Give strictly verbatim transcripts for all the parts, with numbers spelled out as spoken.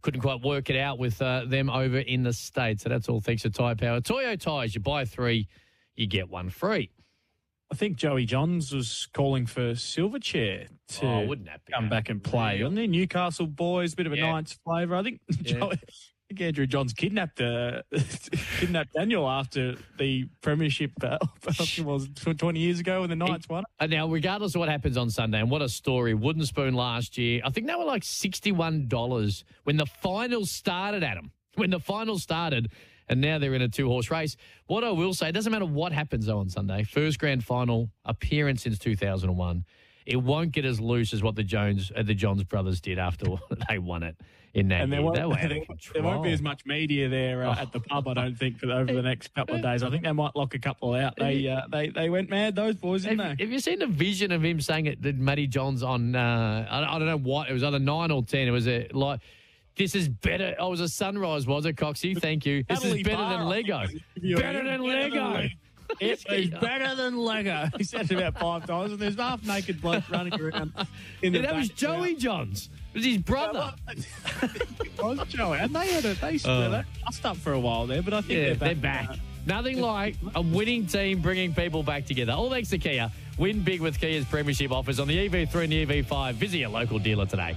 couldn't quite work it out with uh, them over in the States. So that's all thanks to Tyre Power. Toyo Tyres, you buy three, you get one free. I think Joey Johns was calling for Silverchair to oh, wouldn't that be come back and play. Wasn't he? Newcastle boys, bit of a Yeah. Knights flavour. I think, Yeah. Joey, I think Andrew Johns kidnapped uh, kidnapped Daniel after the premiership uh, I think it was twenty years ago when the Knights won. And now, regardless of what happens on Sunday, and what a story, Wooden Spoon last year, I think they were like sixty-one dollars when the final started, Adam. When the final started, and now they're in a two-horse race. What I will say, it doesn't matter what happens, though, on Sunday. First grand final appearance since two thousand one. It won't get as loose as what the Jones, uh, the Johns brothers did after they won it in that And there year. won't, They were out of there, control. there won't be as much media there uh, at the pub, I don't think, for over the next couple of days. I think they might lock a couple out. They uh, they they went mad, those boys, didn't Have, they? have you seen the vision of him saying it, that Matty Johns on, uh, I, I don't know what, it was either nine or ten. It was a like, this is better. Oh, it was a sunrise, was it, Coxie? Thank you. This Natalie is better Barr, than Lego. I think, was interviewing Better him. than Better Lego. Lego. It is better than Lego. He said it about five times, and there's an half-naked bloke running around in the Yeah, that was background. Joey Johns. It was his brother. It was Joey. And they had a, they, Oh. they lost up for a while there, but I think Yeah, they're they're back. back. Nothing like a winning team bringing people back together. All thanks to Kia. Win big with Kia's premiership offers on the E V three and the E V five. Visit your local dealer today.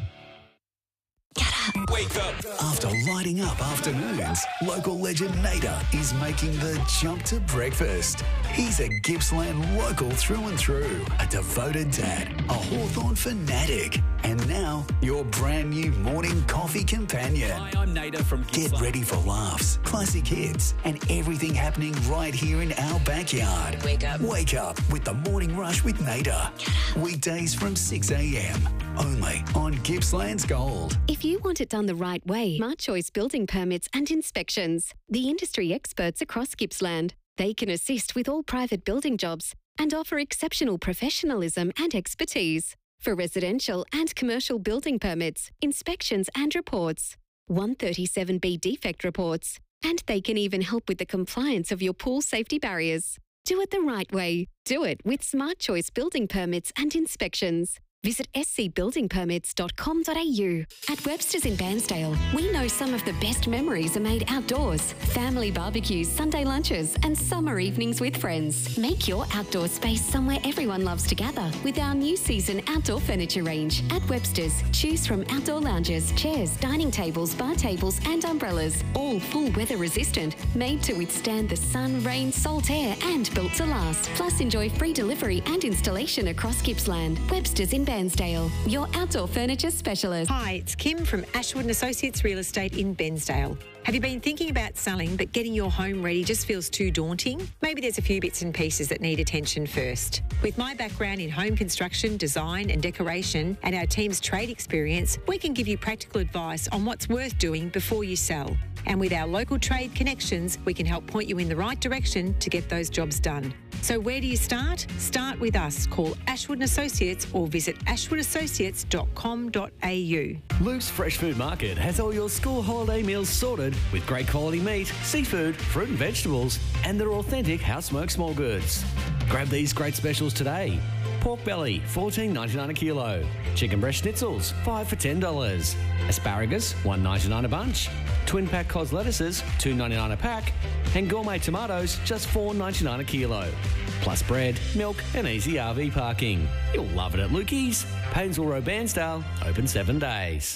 Wake up. After lighting up afternoons, local legend Nader is making the jump to breakfast. He's a Gippsland local through and through, a devoted dad, a Hawthorn fanatic, and now your brand new morning coffee companion. Hi, I'm Nader from Get Gippsland. ready for laughs, classic hits, and everything happening right here in our backyard. Wake up. Wake up with the Morning Rush with Nader. Weekdays from six a.m. Only on Gippsland's Gold. If you want it done the right way, Smart Choice Building Permits and Inspections. The industry experts across Gippsland. They can assist with all private building jobs and offer exceptional professionalism and expertise for residential and commercial building permits, inspections and reports, one thirty-seven B defect reports, and they can even help with the compliance of your pool safety barriers. Do it the right way. Do it with Smart Choice Building Permits and Inspections. Visit s c building permits dot com dot a u. At Webster's in Bairnsdale, we know some of the best memories are made outdoors. Family barbecues, Sunday lunches, and summer evenings with friends. Make your outdoor space somewhere everyone loves to gather with our new season outdoor furniture range. At Webster's, choose from outdoor lounges, chairs, dining tables, bar tables, and umbrellas. All full weather resistant, made to withstand the sun, rain, salt air, and built to last. Plus, enjoy free delivery and installation across Gippsland. Webster's in Bairnsdale, your outdoor furniture specialist. Hi, it's Kim from Ashwood and Associates Real Estate in Bairnsdale. Have you been thinking about selling but getting your home ready just feels too daunting? Maybe there's a few bits and pieces that need attention first. With my background in home construction, design and decoration and our team's trade experience, we can give you practical advice on what's worth doing before you sell. And with our local trade connections, we can help point you in the right direction to get those jobs done. So where do you start? Start with us. Call Ashwood and Associates or visit ashwood associates dot com dot a u. Luke's Fresh Food Market has all your school holiday meals sorted with great quality meat, seafood, fruit and vegetables, and their authentic house-smoked small goods. Grab these great specials today. Pork belly, fourteen ninety-nine a kilo. Chicken breast schnitzels, five for ten dollars. Asparagus, one ninety-nine a bunch. Twin pack cos lettuces, two ninety-nine a pack. And gourmet tomatoes, just four ninety-nine a kilo. Plus bread, milk and easy R V parking. You'll love it at Lukey's. Painesville Road, Bairnsdale, open seven days.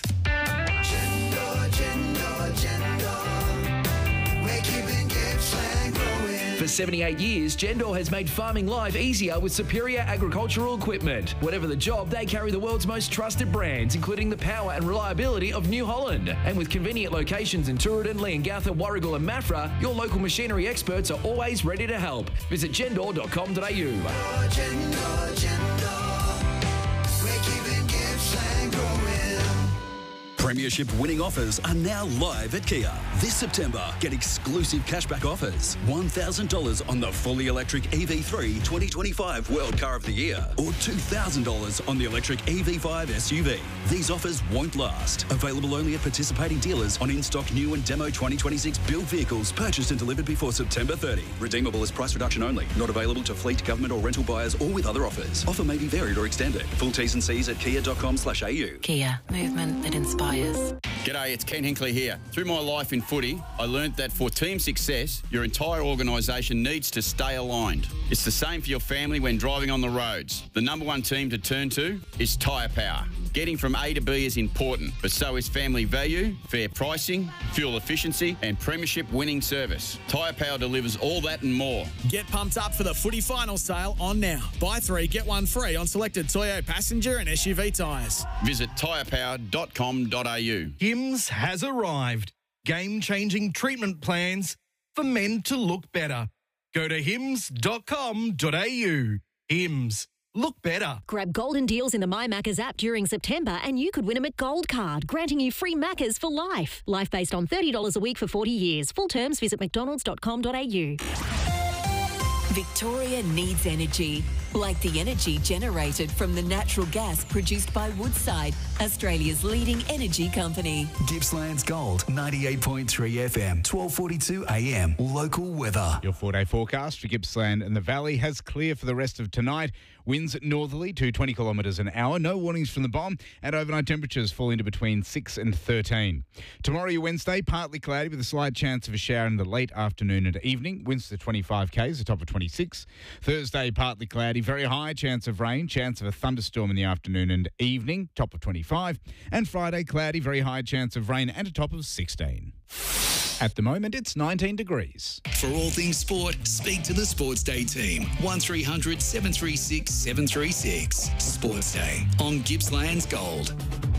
Gender, gender, gender. We're keeping Gippsland growing. For seventy-eight years, Gendor has made farming life easier with superior agricultural equipment. Whatever the job, they carry the world's most trusted brands, including the power and reliability of New Holland. And with convenient locations in Tooradin, Leongatha, Warragul and Maffra, your local machinery experts are always ready to help. Visit gendor dot com dot a u. Oh, gender, gender. We're keeping Gippsland growing. Premiership winning offers are now live at Kia. This September, get exclusive cashback offers. one thousand dollars on the fully electric E V three twenty twenty-five World Car of the Year or two thousand dollars on the electric E V five S U V. These offers won't last. Available only at participating dealers on in-stock new and demo twenty twenty-six build vehicles purchased and delivered before September thirtieth. Redeemable as price reduction only. Not available to fleet, government or rental buyers or with other offers. Offer may be varied or extended. Full T's and C's at kia dot com slash a u. Kia, movement that inspires. G'day, it's Ken Hinkley here. Through my life in footy, I learnt that for team success, your entire organisation needs to stay aligned. It's the same for your family when driving on the roads. The number one team to turn to is Tyre Power. Getting from A to B is important, but so is family value, fair pricing, fuel efficiency and premiership winning service. Tyre Power delivers all that and more. Get pumped up for the footy final sale on now. Buy three, get one free on selected Toyo passenger and S U V tyres. Visit tyre power dot com dot a u. Hims has arrived. Game-changing treatment plans for men to look better. Go to hims dot com dot a u. Hims. Look better. Grab golden deals in the My Maccas app during September and you could win a McGold card, granting you free Maccas for life. Life based on thirty dollars a week for forty years. Full terms visit mcdonalds dot com dot a u. Victoria needs energy, like the energy generated from the natural gas produced by Woodside, Australia's leading energy company. Gippsland's Gold, ninety-eight point three F M, twelve forty-two A M. Local weather. Your four-day forecast for Gippsland and the Valley has clear for the rest of tonight. Winds northerly to twenty kilometres an hour. No warnings from the bomb. And overnight temperatures falling to between six and thirteen. Tomorrow, your Wednesday, partly cloudy with a slight chance of a shower in the late afternoon and evening. Winds to twenty-five k's, a top of twenty-six. Thursday, partly cloudy, very high chance of rain. Chance of a thunderstorm in the afternoon and evening, top of twenty-five. And Friday, cloudy, very high chance of rain and a top of sixteen. At the moment, it's nineteen degrees. For all things sport, speak to the Sports Day team. one three hundred seven three six seven three six. Sports Day on Gippsland's Gold.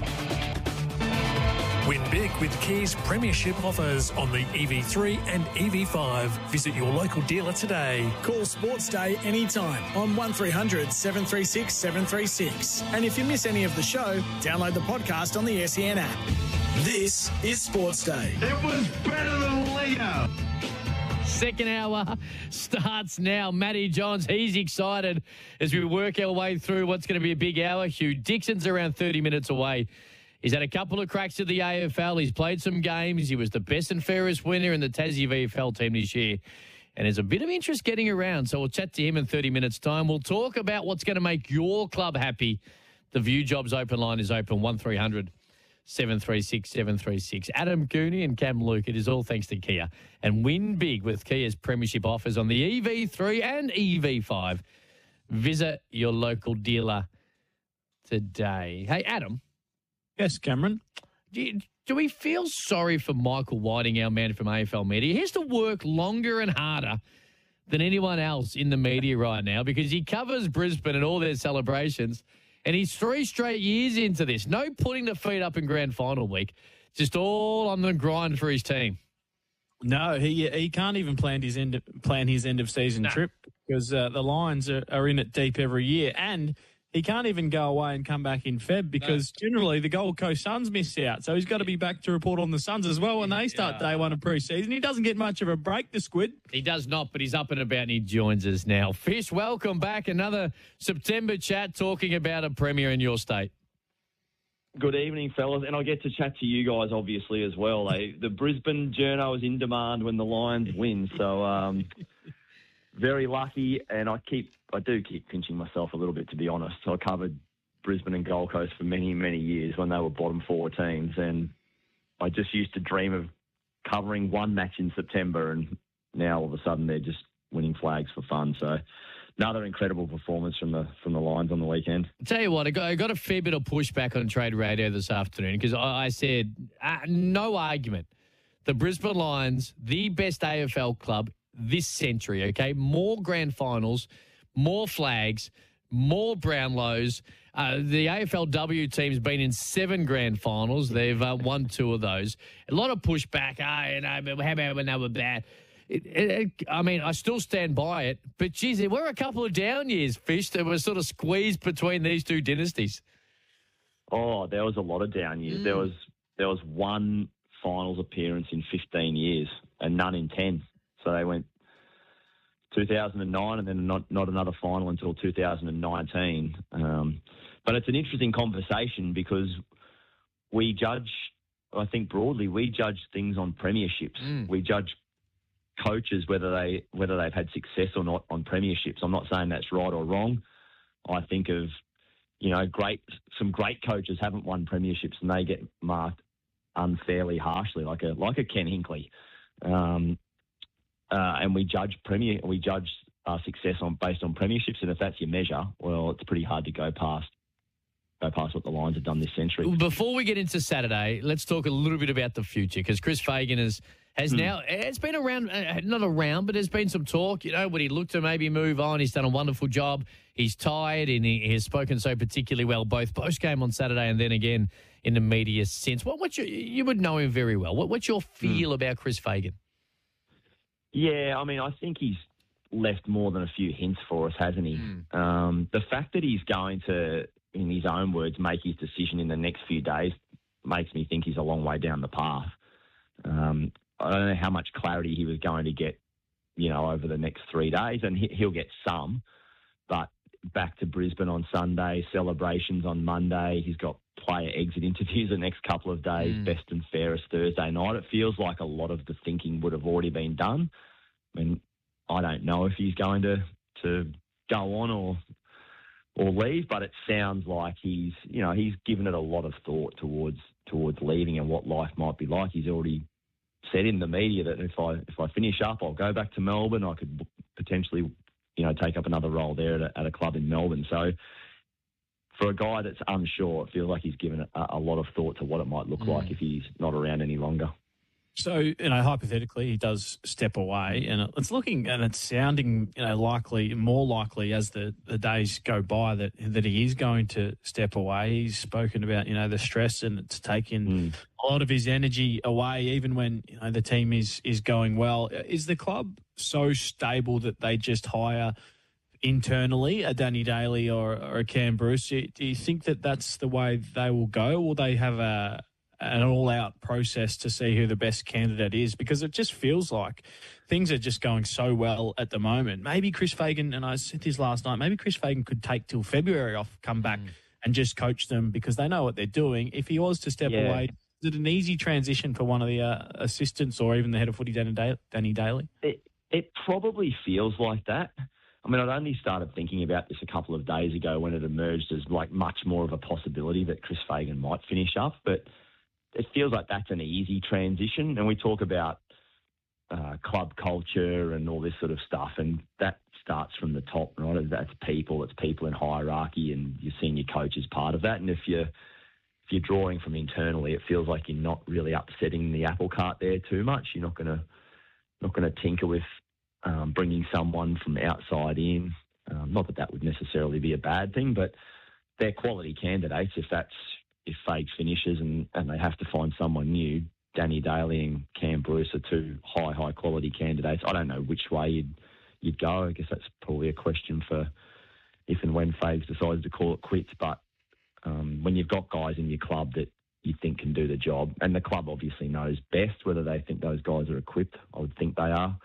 Win big with Kia's premiership offers on the E V three and E V five. Visit your local dealer today. Call Sports Day anytime on one three hundred seven three six seven three six. And if you miss any of the show, download the podcast on the S E N app. This is Sports Day. It was better than Leo. Second hour starts now. Matty Johns, he's excited as we work our way through what's going to be a big hour. Hugh Dixon's around thirty minutes away. He's had a couple of cracks at the A F L. He's played some games. He was the best and fairest winner in the Tassie V F L team this year. And there's a bit of interest getting around. So we'll chat to him in thirty minutes' time. We'll talk about what's going to make your club happy. The View Jobs open line is open, one three hundred seven three six seven three six. Adam Cooney and Cam Luke, it is all thanks to Kia. And win big with Kia's premiership offers on the E V three and E V five. Visit your local dealer today. Hey, Adam. Yes, Cameron. Do, you, do we feel sorry for Michael Whiting, our man from A F L Media? He has to work longer and harder than anyone else in the media right now because he covers Brisbane and all their celebrations. And he's three straight years into this. No putting the feet up in grand final week. Just all on the grind for his team. No, he he can't even plan his end plan his end of season No. trip because uh, the Lions are, are in it deep every year, and he can't even go away and come back in Feb because no. generally the Gold Coast Suns miss out. So he's got to be back to report on the Suns as well when they start yeah. day one of pre-season. He doesn't get much of a break, the Squid. He does not, but he's up and about and he joins us now. Fish, welcome back. Another September chat talking about a premier in your state. Good evening, fellas, and I get to chat to you guys, obviously, as well. Eh? The Brisbane journo is in demand when the Lions win, so um, very lucky, and I keep, I do keep pinching myself a little bit, to be honest. I covered Brisbane and Gold Coast for many, many years when they were bottom four teams, and I just used to dream of covering one match in September, and now all of a sudden they're just winning flags for fun, so... Another incredible performance from the from the Lions on the weekend. I'll tell you what, I got, I got a fair bit of pushback on Trade Radio this afternoon because I, I said, uh, no argument. The Brisbane Lions, the best A F L club this century, okay? More grand finals, more flags, more Brownlows. Uh, the A F L W team's been in seven grand finals. They've uh, won two of those. A lot of pushback. Oh, you know, how about when they were bad? It, it, it, I mean, I still stand by it, but geez, there were a couple of down years, Fish, that were sort of squeezed between these two dynasties. Oh, there was a lot of down years. Mm. There was there was one finals appearance in fifteen years and none in ten. So they went two thousand nine and then not, not another final until two thousand nineteen. Um, but it's an interesting conversation because we judge, I think broadly, we judge things on premierships. Mm. We judge coaches whether they whether they've had success or not on premierships. I'm not saying that's right or wrong. I think of, you know, great some great coaches haven't won premierships and they get marked unfairly harshly, like a like a Ken Hinkley, um, uh, and we judge premier we judge uh, success on based on premierships, and if that's your measure, well, it's pretty hard to go past go past what the Lions have done this century. Before we get into Saturday, let's talk a little bit about the future, because Chris Fagan has has Hmm. now it's been around, uh, not around, but there's been some talk. You know, would he look to maybe move on? He's done a wonderful job. He's tired, and he, he has spoken so particularly well, both post game on Saturday and then again in the media since. What what's your, you would know him very well. What, what's your feel about Chris Fagan? Yeah, I mean, I think he's left more than a few hints for us, hasn't he? Um, the fact that he's going to, in his own words, make his decision in the next few days makes me think he's a long way down the path. Um, I don't know how much clarity he was going to get, you know, over the next three days, and he, he'll get some. But back to Brisbane on Sunday, celebrations on Monday. He's got player exit interviews the next couple of days, Mm. best and fairest Thursday night. It feels like a lot of the thinking would have already been done. I mean, I don't know if he's going to to go on or or leave, but it sounds like he's, you know, he's given it a lot of thought towards towards leaving and what life might be like. He's already said in the media that if I if I finish up, I'll go back to Melbourne. I could potentially, you know, take up another role there at a, at a club in Melbourne. So for a guy that's unsure, it feels like he's given a, a lot of thought to what it might look Mm. like if he's not around any longer. So, you know, hypothetically, he does step away, and it's looking and it's sounding, you know, likely, more likely as the, the days go by that that he is going to step away. He's spoken about, you know, the stress, and it's taken a lot of his energy away, even when, you know, the team is is going well. Is the club so stable that they just hire internally a Danny Daly or, or a Cam Bruce? Do you think that that's the way they will go? Will they have a an all-out process to see who the best candidate is? Because it just feels like things are just going so well at the moment. Maybe Chris Fagan, and I said this last night, maybe Chris Fagan could take till February off, come back and just coach them because they know what they're doing. If he was to step Yeah. away, is it an easy transition for one of the uh, assistants or even the head of footy, Danny Da- Danny Daly? It, it probably feels like that. I mean, I'd only started thinking about this a couple of days ago when it emerged as like much more of a possibility that Chris Fagan might finish up, but it feels like that's an easy transition. And we talk about uh, club culture and all this sort of stuff, and that starts from the top, right? That's people, it's people in hierarchy, and your senior coach is part of that. And if you're if you're drawing from internally, it feels like you're not really upsetting the apple cart there too much. You're not going to not going to tinker with um, bringing someone from outside in. Um, not that that would necessarily be a bad thing, but they're quality candidates. If that's if Fags finishes and, and they have to find someone new, Danny Daly and Cam Bruce are two high, high quality candidates. I don't know which way you'd you'd go. I guess that's probably a question for if and when Fags decides to call it quits. But um, when you've got guys in your club that you think can do the job, and the club obviously knows best whether they think those guys are equipped, I would think they are.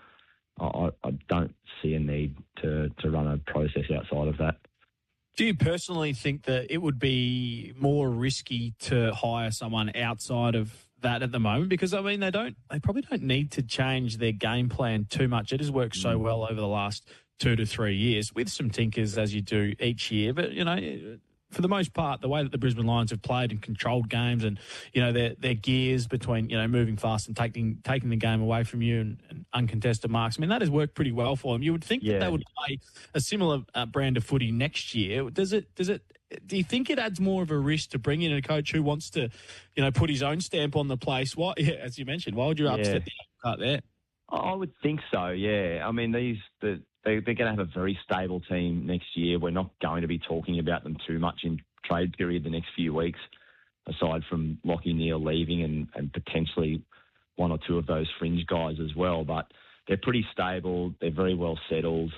I, I don't see a need to, to run a process outside of that. Do you personally think that it would be more risky to hire someone outside of that at the moment? Because, I mean, they don't, they probably don't need to change their game plan too much. It has worked so well over the last two to three years with some tinkers as you do each year. But, you know, for the most part, the way that the Brisbane Lions have played and controlled games and, you know, their their gears between, you know, moving fast and taking taking the game away from you and, and uncontested marks, I mean, that has worked pretty well for them. You would think Yeah. that they would play a similar uh, brand of footy next year. Does it, does it, do you think it adds more of a risk to bring in a coach who wants to, you know, put his own stamp on the place? Why, yeah, as you mentioned, why would you upset the apple cart there? I would think so, yeah. I mean, these the, they, they're going to have a very stable team next year. We're not going to be talking about them too much in trade period the next few weeks, aside from Lachie Neale leaving and, and potentially one or two of those fringe guys as well. But they're pretty stable. They're very well settled.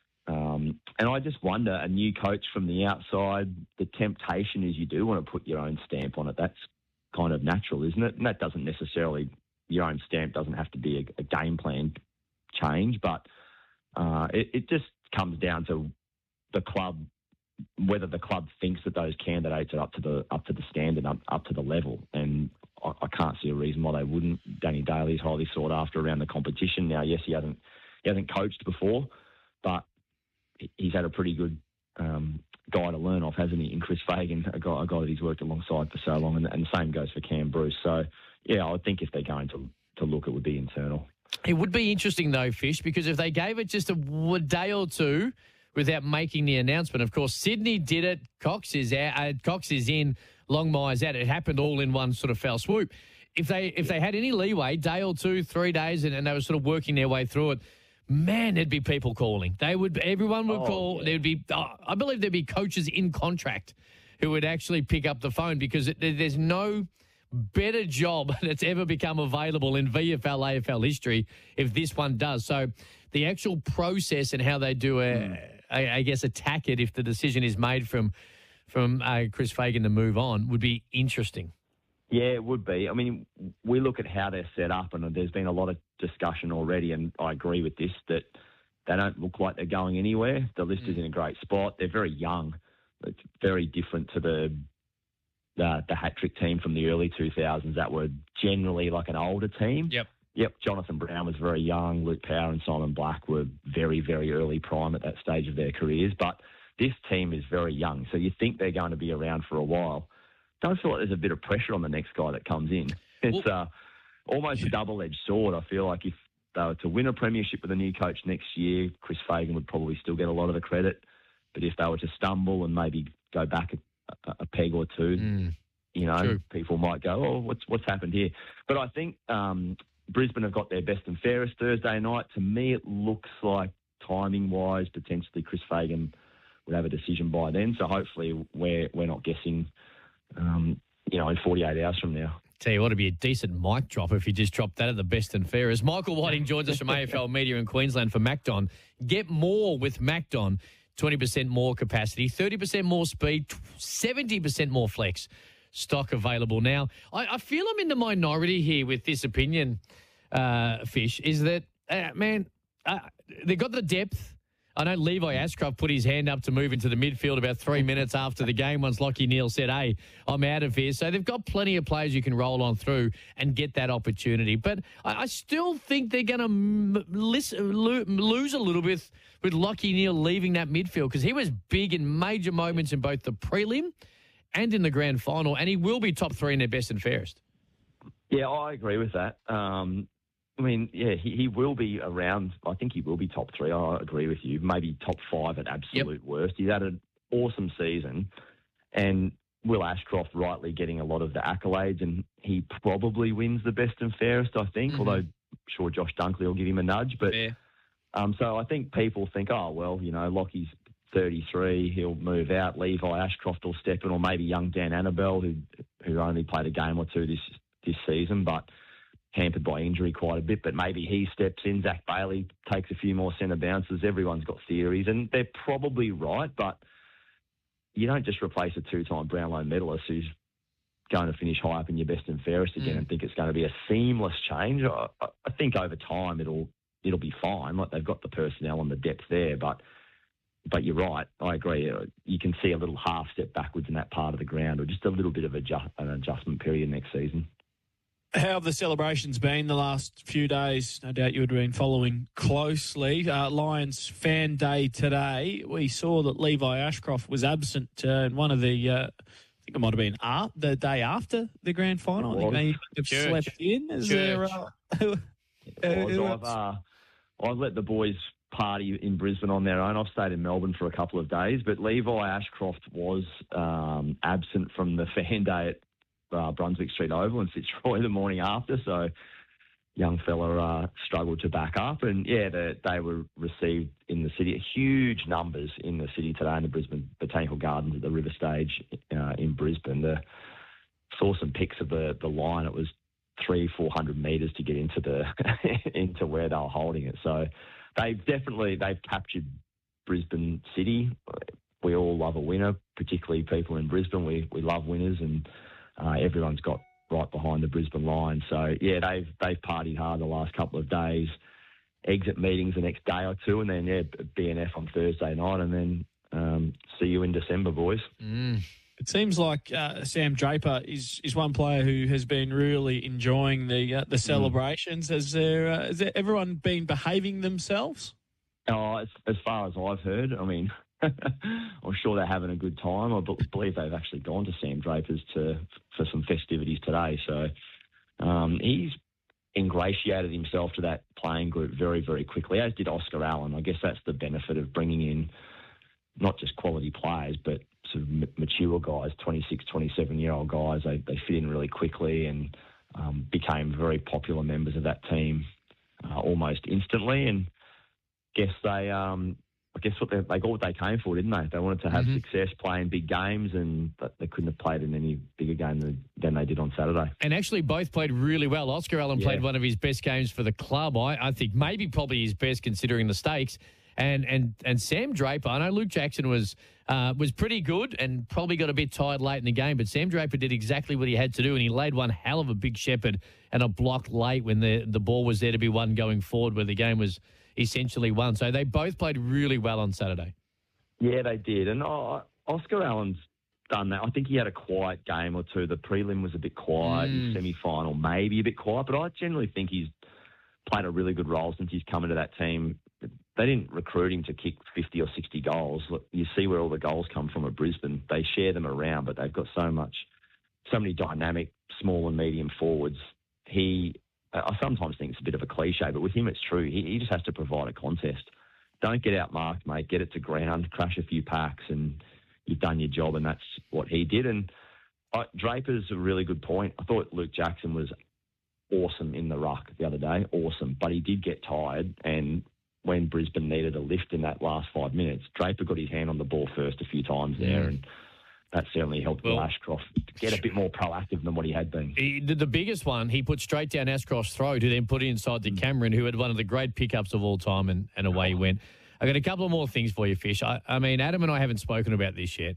Um, and I just wonder, a new coach from the outside, the temptation is you do want to put your own stamp on it. That's kind of natural, isn't it? And that doesn't necessarily, your own stamp doesn't have to be a, a game plan change, but uh, it, it just comes down to the club, whether the club thinks that those candidates are up to the up to the standard, up, up to the level. And I, I can't see a reason why they wouldn't. Danny Daly is highly sought after around the competition. Now, yes, he hasn't he hasn't coached before, but he's had a pretty good um, guy to learn off, hasn't he? In Chris Fagan, a guy, a guy that he's worked alongside for so long, and, and the same goes for Cam Bruce. So, yeah, I would think if they're going to to look, it would be internal. It would be interesting, though, Fish, because if they gave it just a w- day or two without making the announcement, of course, Sydney did it, Cox is out, uh, Cox is in, Longmire's out. It happened all in one sort of fell swoop. If they if they had any leeway, day or two, three days, and, and they were sort of working their way through it, man, there'd be people calling. They would, everyone would Oh, call. yeah. There'd be, oh, I believe there'd be coaches in contract who would actually pick up the phone because it, there- there's no better job that's ever become available in V F L, A F L history if this one does. So the actual process and how they do, a, I, I guess, attack it if the decision is made from from uh, Chris Fagan to move on would be interesting. Yeah, it would be. I mean, we look at how they're set up, and there's been a lot of discussion already, and I agree with this, that they don't look like they're going anywhere. The list is in a great spot. They're very young. It's very different to the the, the hat-trick team from the early two thousands that were generally like an older team. Yep. Yep, Jonathan Brown was very young. Luke Power and Simon Black were very, very early prime at that stage of their careers. But this team is very young, so you think they're going to be around for a while. Don't feel like there's a bit of pressure on the next guy that comes in. It's uh, almost a double-edged sword. I feel like if they were to win a premiership with a new coach next year, Chris Fagan would probably still get a lot of the credit. But if they were to stumble and maybe go back a, a peg or two, Mm. you know, True. people might go, oh, what's what's happened here? But I think um, Brisbane have got their best and fairest Thursday night. To me, it looks like timing-wise, potentially Chris Fagan would have a decision by then. So hopefully we're, we're not guessing, um, you know, in forty-eight hours from now. Tell you what, it'd be a decent mic drop if you just dropped that at the best and fairest. Michael Whiting joins us from A F L Media in Queensland for Macdon. Get more with Macdon. twenty percent more capacity, thirty percent more speed, seventy percent more flex. Stock available now. I, I feel I'm in the minority here with this opinion, uh, Fish, is that, uh, man, uh, they got the depth. I know Levi Ashcroft put his hand up to move into the midfield about three minutes after the game once Lockie Neal said, hey, I'm out of here. So they've got plenty of players you can roll on through and get that opportunity. But I, I still think they're going to m- lis- lo- lose a little bit with Lockie Neal leaving that midfield because he was big in major moments in both the prelim and in the grand final, and he will be top three in their best and fairest. Yeah, I agree with that. Um, I mean, yeah, he, he will be around. I think he will be top three. I agree with you. Maybe top five at absolute worst. He's had an awesome season, and Will Ashcroft rightly getting a lot of the accolades, and he probably wins the best and fairest, I think, Mm-hmm. although I'm sure Josh Dunkley will give him a nudge. But um, so I think people think, oh, well, you know, Lockie's thirty-three, he'll move out. Levi Ashcroft will step in, or maybe young Dan Annabelle, who who only played a game or two this this season, but hampered by injury quite a bit. But maybe he steps in. Zach Bailey takes a few more centre bounces. Everyone's got theories, and they're probably right, but you don't just replace a two-time Brownlow medalist who's going to finish high up in your best and fairest again Mm. and think it's going to be a seamless change. I, I think over time it'll it'll be fine. Like they've got the personnel and the depth there, but but you're right. I agree. Uh, You can see a little half step backwards in that part of the ground, or just a little bit of adjust, an adjustment period next season. How have the celebrations been the last few days? No doubt you would have been following closely. Uh, Lions Fan Day today. We saw that Levi Ashcroft was absent uh, in one of the, uh, I think it might have been art, the day after the grand final. I think they have Church. slept in. Is there, uh, Well, I've, uh, I've let the boys party in Brisbane on their own. I've stayed in Melbourne for a couple of days, but Levi Ashcroft was um, absent from the fan day at uh, Brunswick Street Oval in Fitzroy the morning after, so young fella uh, struggled to back up. And, yeah, the, they were received in the city, huge numbers in the city today in the Brisbane Botanical Gardens at the River Stage uh, in Brisbane. The, saw some pics of the, the line. It was three, four hundred metres to get into the into where they were holding it. So they've definitely they've captured Brisbane City. We all love a winner, particularly people in Brisbane. We we love winners, and uh, everyone's got right behind the Brisbane line. So yeah, they've they've partied hard the last couple of days. Exit meetings the next day or two, and then yeah, B N F on Thursday night, and then um, see you in December, boys. Mm. It seems like uh, Sam Draper is, is one player who has been really enjoying the uh, the celebrations. Has there uh, has there everyone been behaving themselves? Oh, as, as far as I've heard, I mean, I'm sure they're having a good time. I b- believe they've actually gone to Sam Draper's to for some festivities today. So um, he's ingratiated himself to that playing group very, very quickly, as did Oscar Allen. I guess that's the benefit of bringing in not just quality players, but sort of m- mature guys, twenty-six, twenty-seven-year-old guys. They, they fit in really quickly and um, became very popular members of that team uh, almost instantly. And guess they... Um, I guess what they, they got what they came for, didn't they? They wanted to have Mm-hmm. success playing big games, and but they couldn't have played in any bigger game than, than they did on Saturday. And actually both played really well. Oscar Allen Yeah. played one of his best games for the club. I, I think maybe probably his best considering the stakes. And and and Sam Draper, I know Luke Jackson was uh, was pretty good and probably got a bit tired late in the game, but Sam Draper did exactly what he had to do, and he laid one hell of a big shepherd and a block late when the, the ball was there to be won going forward, where the game was essentially won. So they both played really well on Saturday. Yeah, they did. And uh, Oscar Allen's done that. I think he had a quiet game or two. The prelim was a bit quiet, Mm. his semi-final maybe a bit quiet, but I generally think he's played a really good role since he's come into that team. They didn't recruit him to kick fifty or sixty goals. Look, you see where all the goals come from at Brisbane. They share them around, but they've got so much, so many dynamic small and medium forwards. He, I sometimes think it's a bit of a cliche, but with him it's true. He, he just has to provide a contest. Don't get outmarked, mate. Get it to ground, crash a few packs, and you've done your job, and that's what he did. And I, Draper's a really good point. I thought Luke Jackson was awesome in the ruck the other day, awesome, but he did get tired, and when Brisbane needed a lift in that last five minutes, Draper got his hand on the ball first a few times there, Mm. and that certainly helped Well, Will Ashcroft get a bit more proactive than what he had been. He, the, the biggest one, he put straight down Ashcroft's throat, who then put it inside to Cameron, who had one of the great pickups of all time, and, and away he went. I got a couple of more things for you, Fish. I, I mean, Adam and I haven't spoken about this yet.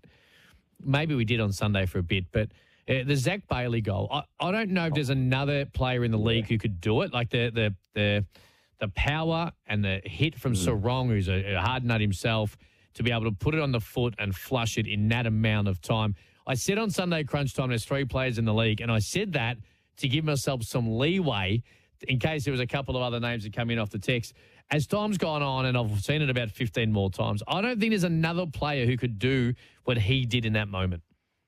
Maybe we did on Sunday for a bit, but uh, the Zach Bailey goal, I, I don't know if there's another player in the league who could do it. Like the the the, the power and the hit from Sarong, who's a, a hard nut himself, to be able to put it on the foot and flush it in that amount of time. I said on Sunday Crunch Time there's three players in the league, and I said that to give myself some leeway in case there was a couple of other names that come in off the text. As time's gone on, and I've seen it about fifteen more times, I don't think there's another player who could do what he did in that moment.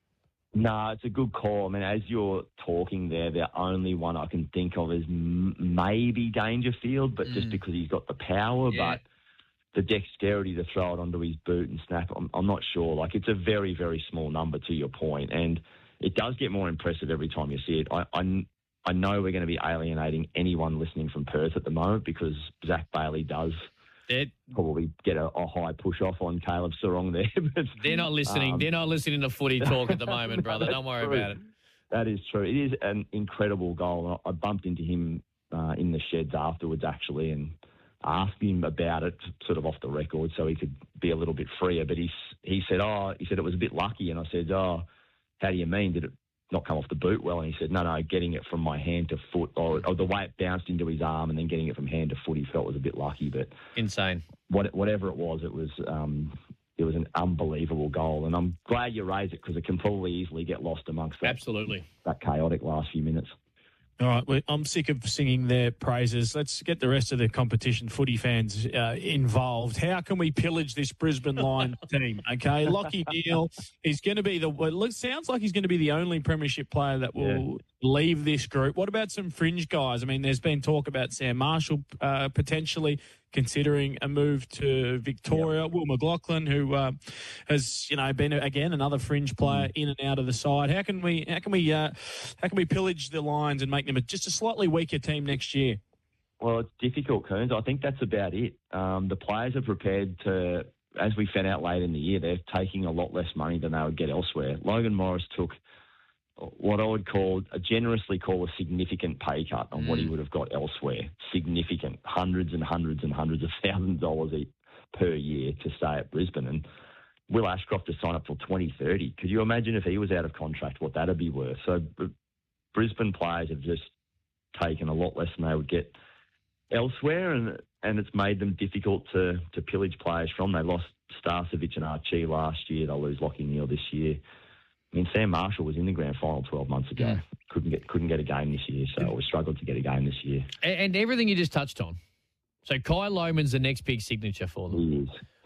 No, it's a good call. I mean, as you're talking there, the only one I can think of is m- maybe Dangerfield, but just because he's got the power, Yeah. but the dexterity to throw it onto his boot and snap, I'm, I'm not sure. Like, it's a very, very small number to your point, and it does get more impressive every time you see it. I, I, I know we're going to be alienating anyone listening from Perth at the moment because Zach Bailey does It, probably get a, a high push-off on Caleb Sarong there. But, they're not listening. um, they're not listening to footy talk at the moment, brother. Don't worry true. about it. That is true. It is an incredible goal. I bumped into him uh, in the sheds afterwards, actually, and asked him about it, sort of off the record, so he could be a little bit freer. But he he said, "Oh, he said it was a bit lucky," and I said, "Oh, how do you mean? Did it not come off the boot well?" And he said, "No, no, getting it from my hand to foot, or, or the way it bounced into his arm, and then getting it from hand to foot, he felt was a bit lucky." But insane. What, whatever it was, it was. Um, It was an unbelievable goal, and I'm glad you raised it because it can probably easily get lost amongst that, Absolutely. that chaotic last few minutes. All right, well, I'm sick of singing their praises. Let's get the rest of the competition footy fans uh, involved. How can we pillage this Brisbane Lions team? Okay, Lockie Neal is going to be the. Well, it looks, sounds like he's going to be the only premiership player that will yeah. leave this group. What about some fringe guys? I mean, there's been talk about Sam Marshall uh, potentially considering a move to Victoria. Yep. Will McLaughlin, who uh, has you know been again another fringe player in and out of the side. How can we how can we uh, how can we pillage the Lions and make them a, just a slightly weaker team next year? Well, it's difficult, Kearns. I think that's about it. Um, the players are prepared to, as we found out late in the year, they're taking a lot less money than they would get elsewhere. Logan Morris took what I would call, a generously call a significant pay cut on mm. what he would have got elsewhere. Significant. Hundreds and hundreds and hundreds of thousands of dollars per year to stay at Brisbane. And Will Ashcroft has signed up till twenty thirty. Could you imagine if he was out of contract, what that'd be worth? So Brisbane players have just taken a lot less than they would get elsewhere, and and it's made them difficult to, to pillage players from. They lost Starcevic and Archie last year. They'll lose Lockie Neal this year. I mean, Sam Marshall was in the grand final twelve months ago. Yeah. Couldn't get couldn't get a game this year, so we struggled to get a game this year. And, and everything you just touched on. So Kai Lohmann's the next big signature for them. He is, yep.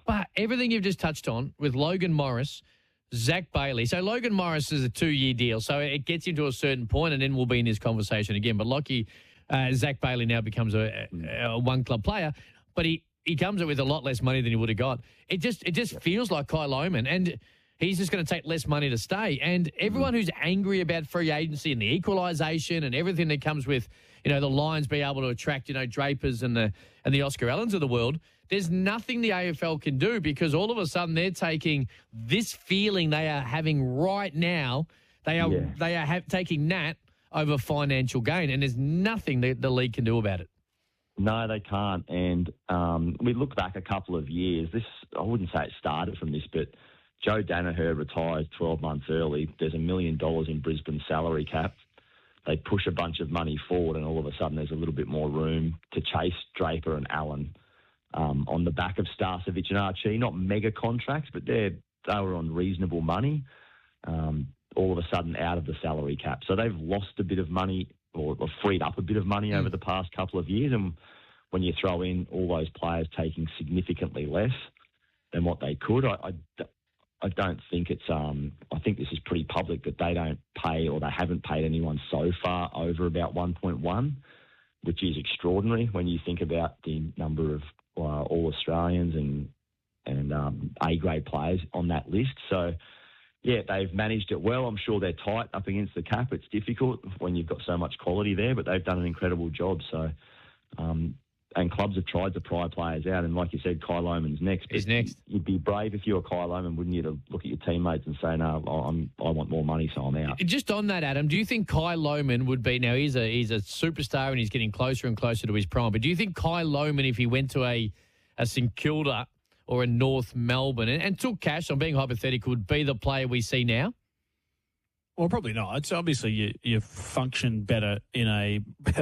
But everything you've just touched on with Logan Morris, Zach Bailey. So Logan Morris is a two-year deal, so it gets him to a certain point, and then we'll be in this conversation again. But Lockie, uh, Zach Bailey now becomes a, a, a one-club player, but he, he comes with a lot less money than he would have got. It just it just feels like Kyle Lohman, and he's just going to take less money to stay. And everyone who's angry about free agency and the equalisation and everything that comes with, you know, the Lions being able to attract, you know, Drapers and the and the Oscar Allens of the world, there's nothing the A F L can do because all of a sudden they're taking this feeling they are having right now. They are Yeah. they are ha- taking that over financial gain, and there's nothing that the league can do about it. No, they can't. And um, we look back a couple of years. This I wouldn't say it started from this, but Joe Danaher retires twelve months early. There's a million dollars in Brisbane's salary cap. They push a bunch of money forward, and all of a sudden there's a little bit more room to chase Draper and Allen um, on the back of Starcevic and Archie. Not mega contracts, but they they were on reasonable money. Um, all of a sudden out of the salary cap. So they've lost a bit of money or, or freed up a bit of money over the past couple of years. And when you throw in all those players taking significantly less than what they could, I, I, I don't think it's, um, I think this is pretty public that they don't pay or they haven't paid anyone so far over about one point one, which is extraordinary when you think about the number of uh, all Australians and, and um, A-grade players on that list. So, yeah, they've managed it well. I'm sure they're tight up against the cap. It's difficult when you've got so much quality there, but they've done an incredible job. So, um, and clubs have tried to pry players out. And like you said, Kyle Lohman's next. He's next. You'd be brave if you were Kyle Lohman, wouldn't you, to look at your teammates and say, no, I'm, I want more money, so I'm out. Just on that, Adam, do you think Kyle Lohman would be, now he's a he's a superstar and he's getting closer and closer to his prime, but do you think Kyle Lohman, if he went to a, a St Kilda or a North Melbourne and, and took cash, I'm being hypothetical, would be the player we see now? Well, probably not. It's obviously you, you function better in a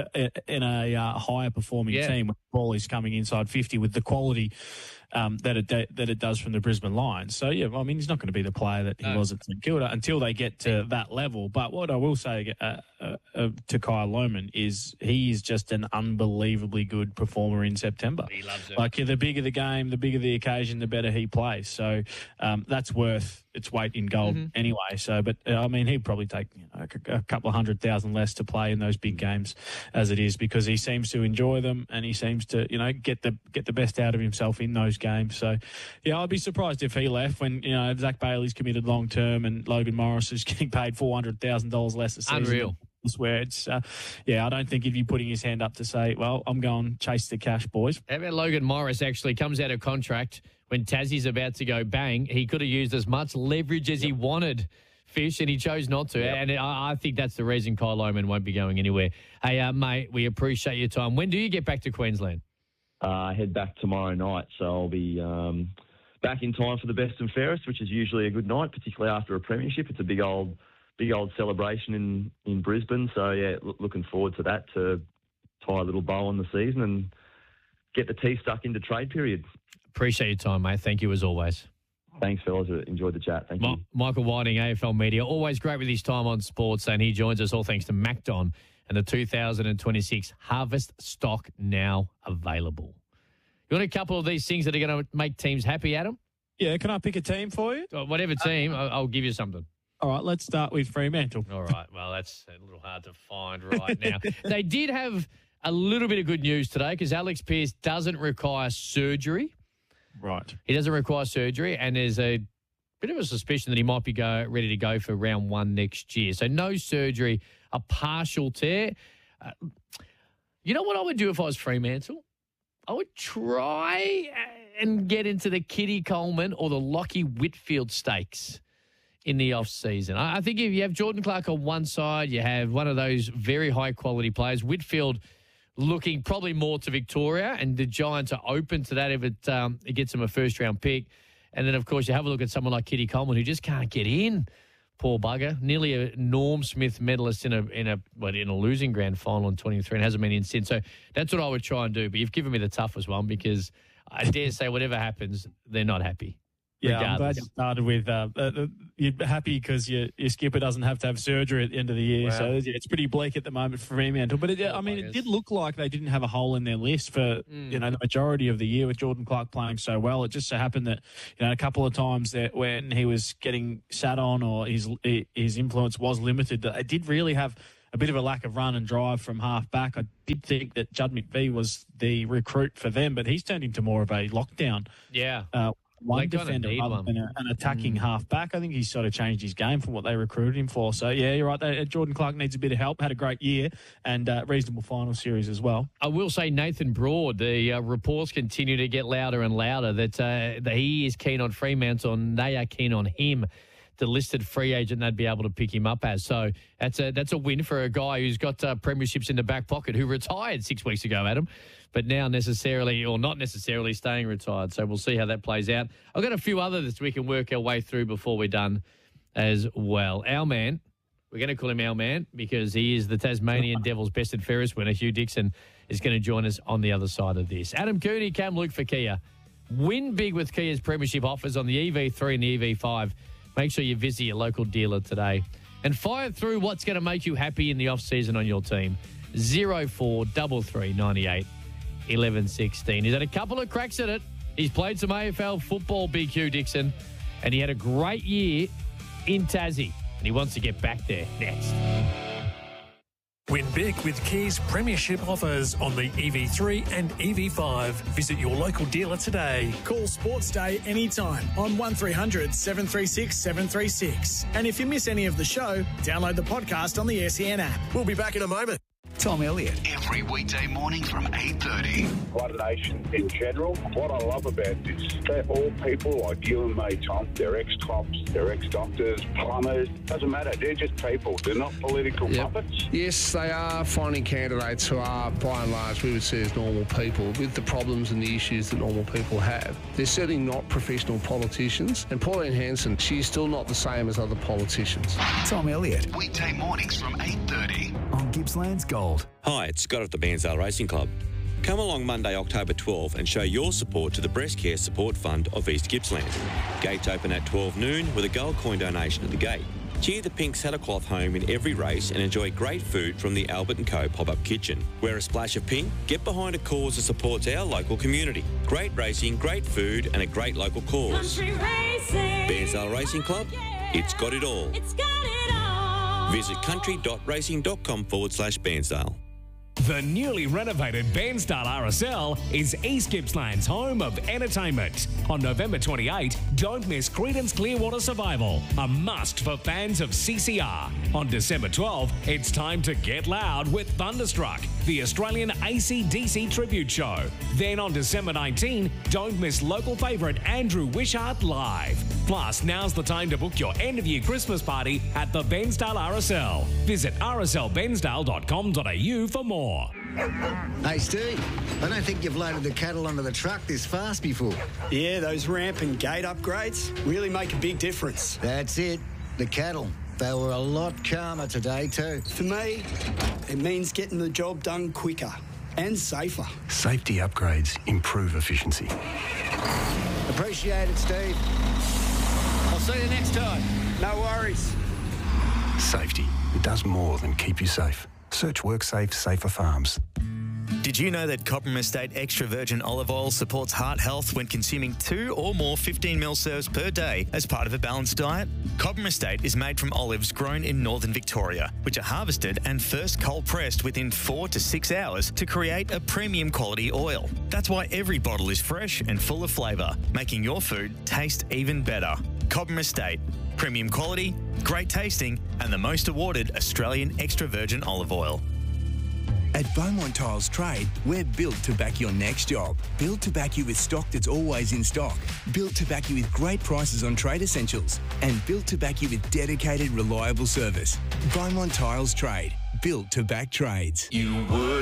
in a uh, higher performing Yeah. team when the ball is coming inside fifty with the quality um, that it that it does from the Brisbane Lions. So yeah, I mean he's not going to be the player that he No. was at St Kilda until they get to that level. But what I will say uh, uh, uh, to Kyle Lohman is he is just an unbelievably good performer in September. He loves it. Like yeah, the bigger the game, the bigger the occasion, the better he plays. So um, that's worth its weight in gold Mm-hmm. anyway. So, but uh, I mean, he'd probably take you know, a, a couple of hundred thousand less to play in those big games as it is because he seems to enjoy them and he seems to you know get the get the best out of himself in those games. So, yeah, I'd be surprised if he left when you know Zach Bailey's committed long term and Logan Morris is getting paid four hundred thousand dollars less a season. Unreal. Where it's, uh, yeah, I don't think he'd be putting his hand up to say, well, I'm going chase the cash, boys. How about Logan Morris actually comes out of contract when Tassie's about to go bang? He could have used as much leverage as he wanted, Fish, and he chose not to. Yep. And I, I think that's the reason Kyle Lohman won't be going anywhere. Hey, uh, mate, we appreciate your time. When do you get back to Queensland? Uh, I head back tomorrow night, so I'll be um, back in time for the best and fairest, which is usually a good night, particularly after a premiership. It's a big old, big old celebration in, in Brisbane. So yeah, loo- looking forward to that to tie a little bow on the season and get the tea stuck into trade period. Appreciate your time, mate. Thank you as always. Thanks, fellas. Enjoyed the chat. Thank Ma- you. Michael Whiting, A F L Media, always great with his time on sports, and he joins us all thanks to MacDon and the two thousand twenty-six Harvest stock now available. You want a couple of these things that are going to make teams happy, Adam? Yeah, can I pick a team for you? Uh, Whatever team, I'll, I'll give you something. All right, let's start with Fremantle. All right, well, that's a little hard to find right now. They did have a little bit of good news today because Alex Pearce doesn't require surgery. Right. He doesn't require surgery, and there's a bit of a suspicion that he might be go, ready to go for round one next year. So no surgery, a partial tear. Uh, you know what I would do if I was Fremantle? I would try and get into the Kitty Coleman or the Lockie Whitfield stakes in the off-season. I I think if you have Jordan Clark on one side, you have one of those very high-quality players. Whitfield looking probably more to Victoria, and the Giants are open to that if it, um, it gets them a first-round pick. And then, of course, you have a look at someone like Kitty Coleman who just can't get in. Poor bugger. Nearly a Norm Smith medalist in a in a well, in a losing grand final in twenty-three and hasn't been in since. So that's what I would try and do. But you've given me the toughest one because I dare say whatever happens, they're not happy. Yeah, I'm glad regardless. you started with uh, uh, you're happy because your your skipper doesn't have to have surgery at the end of the year. Wow. So yeah, it's pretty bleak at the moment for Fremantle. But it, I mean, it did look like they didn't have a hole in their list for Mm. you know the majority of the year with Jordan Clark playing so well. It just so happened that you know a couple of times that when he was getting sat on or his his influence was limited, that they did really have a bit of a lack of run and drive from half back. I did think that Judd McVie was the recruit for them, but he's turned into more of a lockdown. Yeah. Uh, one They kinda defender need rather one. than a, an attacking Mm. half back. I think he's sort of changed his game from what they recruited him for. So, yeah, you're right. They, Jordan Clark needs a bit of help. Had a great year and uh, reasonable final series as well. I will say Nathan Broad, the uh, reports continue to get louder and louder that, uh, that he is keen on Fremantle and they are keen on him, the listed free agent they'd be able to pick him up as. So that's a that's a win for a guy who's got uh, premierships in the back pocket, who retired six weeks ago, Adam, but now necessarily or not necessarily staying retired. So we'll see how that plays out. I've got a few others we can work our way through before we're done as well. Our man, we're going to call him our man because he is the Tasmanian Devils best and fairest winner. Hugh Dixon is going to join us on the other side of this. Adam Cooney, Cam Luke for Kia. Win big with Kia's premiership offers on the E V three and the E V five. Make sure you visit your local dealer today. And fire through what's going to make you happy in the off-season on your team. zero four three three nine eight one one one six. He's had a couple of cracks at it. He's played some A F L football, Big Hugh Dixon, and he had a great year in Tassie. And he wants to get back there next. Win big with Kia's premiership offers on the E V three and E V five. Visit your local dealer today. Call Sports Day anytime on one three hundred seven three six seven three six. And if you miss any of the show, download the podcast on the S E N app. We'll be back in a moment. Tom Elliott. Every weekday morning from eight thirty. One Nation in general. What I love about this, they're all people like you and me, Tom. They're ex-cops, they're ex-doctors, plumbers. Doesn't matter. They're just people. They're not political Yep. puppets. Yes, they are finding candidates who are, by and large, we would see as normal people with the problems and the issues that normal people have. They're certainly not professional politicians. And Pauline Hanson, she's still not the same as other politicians. Tom Elliott Weekday mornings from eight thirty. on Gippsland's Gold. Hi, it's Scott at the Bairnsdale Racing Club. Come along Monday, October twelfth and show your support to the Breast Care Support Fund of East Gippsland. Gates open at twelve noon with a gold coin donation at the gate. Cheer the pink saddlecloth home in every race and enjoy great food from the Albert and Co pop-up kitchen. Wear a splash of pink, get behind a cause that supports our local community. Great racing, great food and a great local cause. Country racing. Bairnsdale Racing Club, it's got it all. It's got it all. Visit country.racing.com forward slash Bairnsdale. The newly renovated Bairnsdale R S L is East Gippsland's home of entertainment. On November twenty-eighth, don't miss Creedence Clearwater Survival, a must for fans of C C R. On December twelfth, it's time to get loud with Thunderstruck, the Australian A C D C tribute show. Then on December nineteenth, don't miss local favourite Andrew Wishart live. Plus, now's the time to book your end-of-year Christmas party at the Bairnsdale R S L. Visit r s l bairnsdale dot com dot a u for more. Hey, Steve, I don't think you've loaded the cattle onto the truck this fast before. Yeah, those ramp and gate upgrades really make a big difference. That's it. The cattle. They were a lot calmer today, too. For me, it means getting the job done quicker and safer. Safety upgrades improve efficiency. Appreciate it, Steve. I'll see you next time. No worries. Safety. It does more than keep you safe. Search WorkSafe Safer Farms. Did you know that Cobram Estate Extra Virgin Olive Oil supports heart health when consuming two or more fifteen mil serves per day as part of a balanced diet? Cobram Estate is made from olives grown in northern Victoria, which are harvested and first cold pressed within four to six hours to create a premium quality oil. That's why every bottle is fresh and full of flavour, making your food taste even better. Cobram Estate. Premium quality, great tasting, and the most awarded Australian extra virgin olive oil. At Beaumont Tiles Trade, we're built to back your next job. Built to back you with stock that's always in stock. Built to back you with great prices on trade essentials. And built to back you with dedicated, reliable service. Beaumont Tiles Trade. Built to back trades. You would